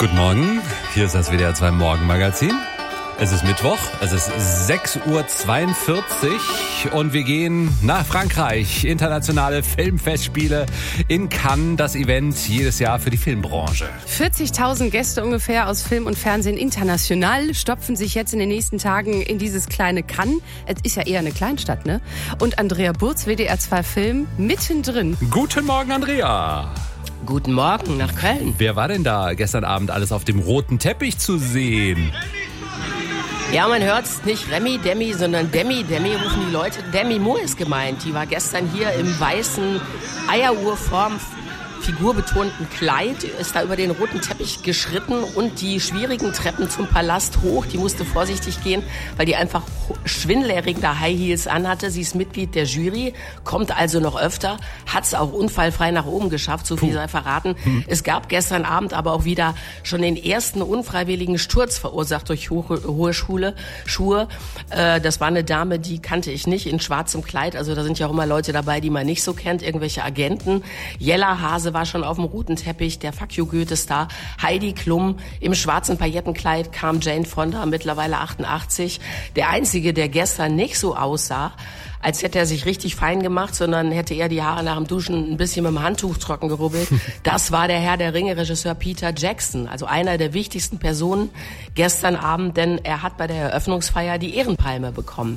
Guten Morgen, hier ist das WDR 2 Morgenmagazin. Es ist Mittwoch, es ist 6.42 Uhr und wir gehen nach Frankreich. Internationale Filmfestspiele in Cannes, das Event jedes Jahr für die Filmbranche. 40.000 Gäste ungefähr aus Film und Fernsehen international stopfen sich jetzt in den nächsten Tagen in dieses kleine Cannes. Es ist ja eher eine Kleinstadt, ne? Und Andrea Burz, WDR 2 Film, mittendrin. Guten Morgen, Andrea. Guten Morgen nach Köln. Wer war denn da gestern Abend alles auf dem roten Teppich zu sehen? Ja, man hört's nicht Remi, Demi, sondern Demi. Demi rufen die Leute. Demi Moore ist gemeint. Die war gestern hier im weißen Eieruhrform figurbetonten Kleid, ist da über den roten Teppich geschritten und die schwierigen Treppen zum Palast hoch. Die musste vorsichtig gehen, weil die einfach schwindelerregende High Heels anhatte. Sie ist Mitglied der Jury, kommt also noch öfter, hat's auch unfallfrei nach oben geschafft, so viel sei verraten. Es gab gestern Abend aber auch wieder schon den ersten unfreiwilligen Sturz verursacht durch hohe Schuhe. Das war eine Dame, die kannte ich nicht, in schwarzem Kleid. Also da sind ja auch immer Leute dabei, die man nicht so kennt, irgendwelche Agenten. Jella Hase war schon auf dem roten Teppich, der Fuck you Goethe-Star. Heidi Klum im schwarzen Paillettenkleid kam Jane Fonda, mittlerweile 88. Der Einzige, der gestern nicht so aussah, als hätte er sich richtig fein gemacht, sondern hätte er die Haare nach dem Duschen ein bisschen mit dem Handtuch trocken gerubbelt. Das war der Herr der Ringe-Regisseur Peter Jackson, also einer der wichtigsten Personen gestern Abend, denn er hat bei der Eröffnungsfeier die Ehrenpalme bekommen.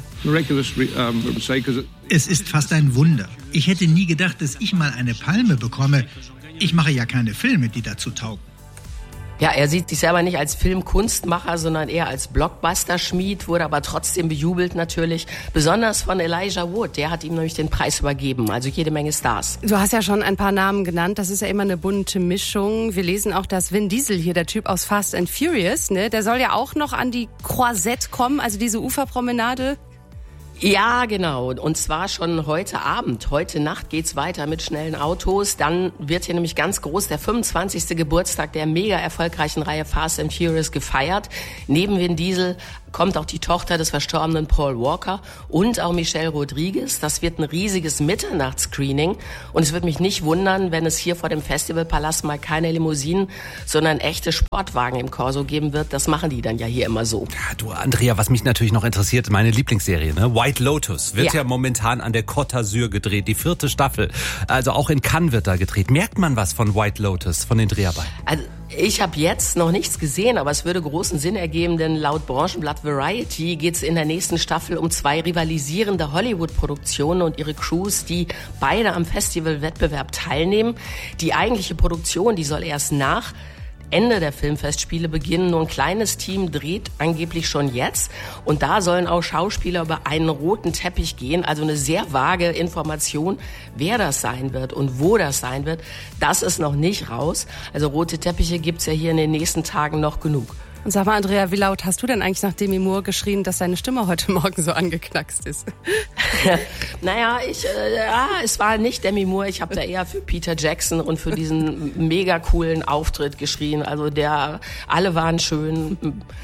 Es ist fast ein Wunder. Ich hätte nie gedacht, dass ich mal eine Palme bekomme. Ich mache ja keine Filme, die dazu taugen. Ja, er sieht sich selber nicht als Filmkunstmacher, sondern eher als Blockbuster-Schmied, wurde aber trotzdem bejubelt natürlich, besonders von Elijah Wood, der hat ihm nämlich den Preis übergeben, also jede Menge Stars. Du hast ja schon ein paar Namen genannt, das ist ja immer eine bunte Mischung. Wir lesen auch, dass Vin Diesel hier, der Typ aus Fast and Furious, ne, der soll ja auch noch an die Croisette kommen, also diese Uferpromenade. Ja, genau. Und zwar schon heute Abend. Heute Nacht geht's weiter mit schnellen Autos. Dann wird hier nämlich ganz groß der 25. Geburtstag der mega erfolgreichen Reihe Fast and Furious gefeiert. Neben Vin Diesel kommt auch die Tochter des verstorbenen Paul Walker und auch Michelle Rodriguez. Das wird ein riesiges Mitternachtsscreening. Und es wird mich nicht wundern, wenn es hier vor dem Festivalpalast mal keine Limousinen, sondern echte Sportwagen im Corso geben wird. Das machen die dann ja hier immer so. Ja, du, Andrea, was mich natürlich noch interessiert, meine Lieblingsserie, ne? White Lotus wird ja momentan an der Côte d'Azur gedreht, die 4. Staffel. Also auch in Cannes wird da gedreht. Merkt man was von White Lotus, von den Dreharbeiten? Also ich habe jetzt noch nichts gesehen, aber es würde großen Sinn ergeben, denn laut Branchenblatt Variety geht es in der nächsten Staffel um 2 rivalisierende Hollywood-Produktionen und ihre Crews, die beide am Festivalwettbewerb teilnehmen. Die eigentliche Produktion, die soll erst nach Ende der Filmfestspiele beginnen. Nur ein kleines Team dreht angeblich schon jetzt. Und da sollen auch Schauspieler über einen roten Teppich gehen. Also eine sehr vage Information, wer das sein wird und wo das sein wird. Das ist noch nicht raus. Also rote Teppiche gibt's ja hier in den nächsten Tagen noch genug. Und sag mal, Andrea, wie laut hast du denn eigentlich nach Demi Moore geschrien, dass deine Stimme heute Morgen so angeknackst ist? Naja, es war nicht Demi Moore. Ich habe da eher für Peter Jackson und für diesen mega coolen Auftritt geschrien. Also alle waren schön.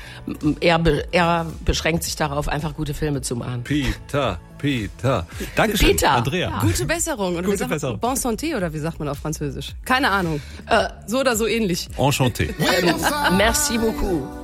Er beschränkt sich darauf, einfach gute Filme zu machen. Peter. Dankeschön, Peter. Andrea. Ja. Gute Besserung. Oder Gute Besserung. Bon santé, oder wie sagt man auf Französisch? Keine Ahnung. So oder so ähnlich. Enchanté. Merci beaucoup.